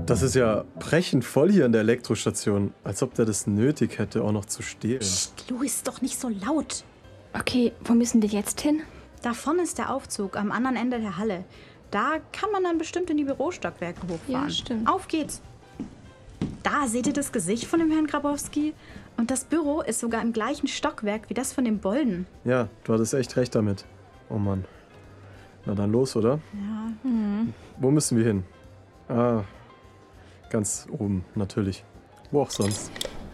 Das ist ja brechend voll hier in der Elektrostation. Als ob der das nötig hätte, auch noch zu stehlen. Psst, Louis, doch nicht so laut. Okay, wo müssen wir jetzt hin? Davon ist der Aufzug am anderen Ende der Halle. Da kann man dann bestimmt in die Bürostockwerke hochfahren. Ja, stimmt. Auf geht's. Da seht ihr das Gesicht von dem Herrn Grabowski. Und das Büro ist sogar im gleichen Stockwerk wie das von dem Bolden. Ja, du hattest echt recht damit. Oh Mann. Na dann los, oder? Ja. Wo müssen wir hin? Ah, ganz oben, natürlich. Wo auch sonst.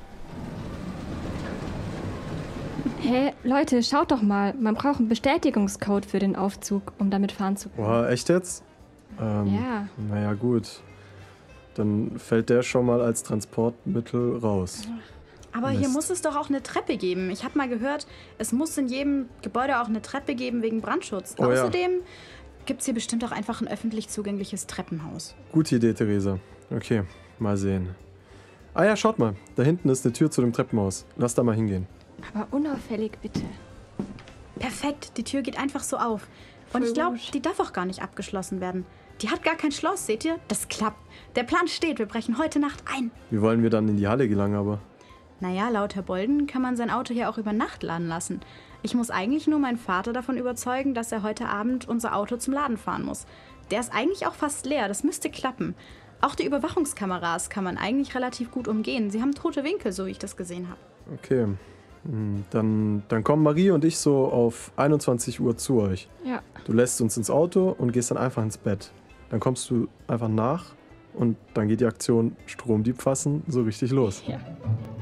Hä, Leute, schaut doch mal. Man braucht einen Bestätigungscode für den Aufzug, um damit fahren zu können. Boah, echt jetzt? Ja. Naja, gut. Dann fällt der schon mal als Transportmittel raus. Aber hier Mist. muss es doch auch eine Treppe geben. Ich habe mal gehört, es muss in jedem Gebäude auch eine Treppe geben wegen Brandschutz. Oh ja. Außerdem gibt es hier bestimmt auch einfach ein öffentlich zugängliches Treppenhaus. Gute Idee, Theresa. Okay, mal sehen. Ah ja, schaut mal. Da hinten ist eine Tür zu dem Treppenhaus. Lass da mal hingehen. Aber unauffällig, bitte. Perfekt, die Tür geht einfach so auf. Und Voll ich glaube, gut. die darf auch gar nicht abgeschlossen werden. Die hat gar kein Schloss, seht ihr? Das klappt. Der Plan steht, wir brechen heute Nacht ein. Wie wollen wir dann in die Halle gelangen, aber? Naja, laut Herr Bolden kann man sein Auto hier auch über Nacht laden lassen. Ich muss eigentlich nur meinen Vater davon überzeugen, dass er heute Abend unser Auto zum Laden fahren muss. Der ist eigentlich auch fast leer, das müsste klappen. Auch die Überwachungskameras kann man eigentlich relativ gut umgehen. Sie haben tote Winkel, so wie ich das gesehen habe. Okay. Dann kommen Marie und ich so auf 21 Uhr zu euch. Ja. Du lässt uns ins Auto und gehst dann einfach ins Bett. Dann kommst du einfach nach und dann geht die Aktion Stromdieb fassen so richtig los. Ja.